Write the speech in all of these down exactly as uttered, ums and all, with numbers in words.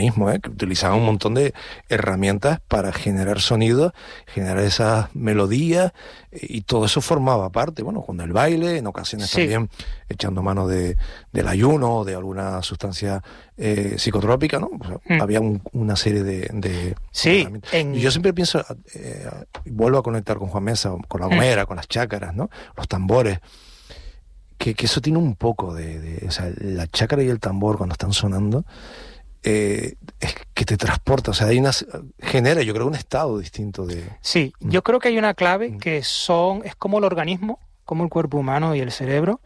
mismo, ¿eh? Que utilizaban un montón de herramientas para generar sonidos, generar esas melodías, y todo eso formaba parte, bueno, con el baile, en ocasiones sí. también echando mano de, del ayuno o de alguna sustancia eh, psicotrópica, ¿no? O sea, mm. había un, una serie de, de sí, en... Y yo siempre pienso, eh, vuelvo a conectar con Juan Mesa, con la gomera, mm. con las chácaras, ¿no? Los tambores, que, que eso tiene un poco de, de... O sea, la chácara y el tambor cuando están sonando, Eh, es que te transporta, o sea, hay una, genera, yo creo, un estado distinto de... Sí, mm. yo creo que hay una clave que son, es como el organismo, como el cuerpo humano y el cerebro,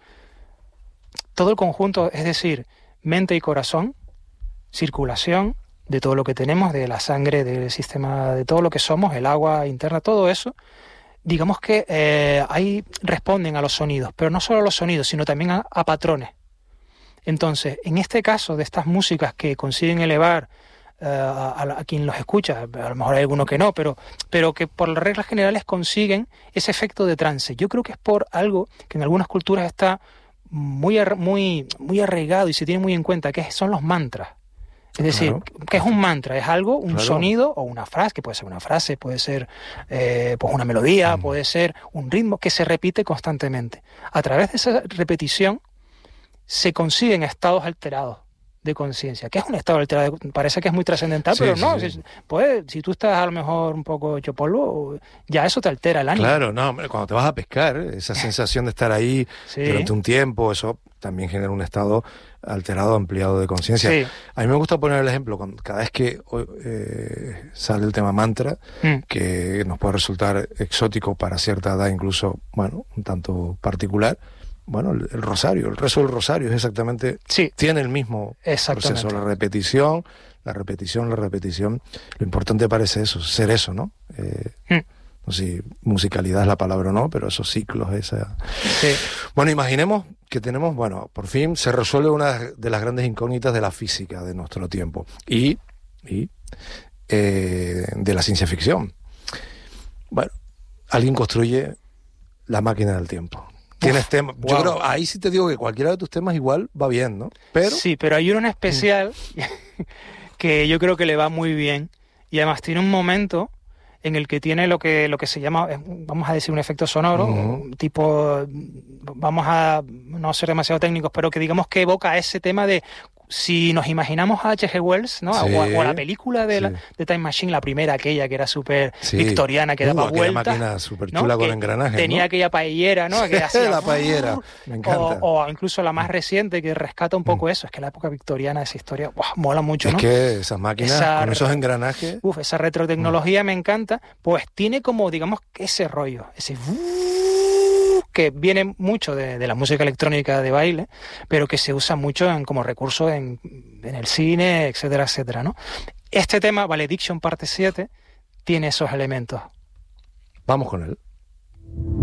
todo el conjunto, es decir, mente y corazón, circulación de todo lo que tenemos, de la sangre, del sistema, de todo lo que somos, el agua interna, todo eso, digamos que eh, ahí responden a los sonidos, pero no solo a los sonidos, sino también a, a patrones. Entonces, en este caso de estas músicas que consiguen elevar uh, a, a quien los escucha, a lo mejor hay alguno que no, pero, pero que por las reglas generales consiguen ese efecto de trance. Yo creo que es por algo que en algunas culturas está muy, muy, muy arraigado y se tiene muy en cuenta, que son los mantras. Es decir, claro. ¿qué es un mantra? Es algo, un claro. sonido o una frase, que puede ser una frase, puede ser eh, pues una melodía, mm. puede ser un ritmo que se repite constantemente. A través de esa repetición se consiguen estados alterados de conciencia. ¿Qué es un estado alterado? Parece que es muy trascendental, sí, pero sí, no. Sí. Si, pues, si tú estás a lo mejor un poco hecho polvo, ya eso te altera el ánimo. Claro, no, cuando te vas a pescar, esa sensación de estar ahí sí. durante un tiempo, eso también genera un estado alterado, ampliado de conciencia. Sí. A mí me gusta poner el ejemplo, cuando, cada vez que eh, sale el tema mantra, mm. que nos puede resultar exótico para cierta edad, incluso, bueno, un tanto particular. Bueno, el, el rosario, el rezo del rosario es exactamente, sí. tiene el mismo proceso, la repetición, la repetición, la repetición. Lo importante parece eso, ser eso, ¿no? Eh, mm. No sé si musicalidad es la palabra o no, pero esos ciclos, esa... Sí. Bueno, imaginemos que tenemos, bueno, por fin se resuelve una de las grandes incógnitas de la física de nuestro tiempo y, y eh, de la ciencia ficción. Bueno, alguien construye la máquina del tiempo. Tienes temas. Wow. Yo creo, ahí sí te digo que cualquiera de tus temas igual va bien, ¿no? Pero... Sí, pero hay uno en especial que yo creo que le va muy bien y además tiene un momento en el que tiene lo que lo que se llama, vamos a decir, un efecto sonoro, uh-huh. tipo, vamos a no ser demasiado técnicos, pero que digamos que evoca ese tema de si nos imaginamos a H G Wells, ¿no? Sí, o, a, o a la película de, sí. la, de Time Machine, la primera, aquella que era súper sí. victoriana, que uh, daba vueltas. Máquina súper chula, ¿no? Con engranajes, tenía ¿no? aquella paellera, ¿no? Que hacía, la paellera, me encanta. O, o incluso la más reciente, que rescata un poco mm. eso. Es que la época victoriana, esa historia, ¡buah! Mola mucho, ¿no? Es que esas máquinas, esa, con esos engranajes... Uf, esa retrotecnología mm. me encanta. Pues tiene como, digamos, ese rollo, ese... que viene mucho de, de la música electrónica de baile, pero que se usa mucho en, como recurso en, en el cine, etcétera, etcétera, ¿no? Este tema, Valediction parte siete, tiene esos elementos. Vamos con él.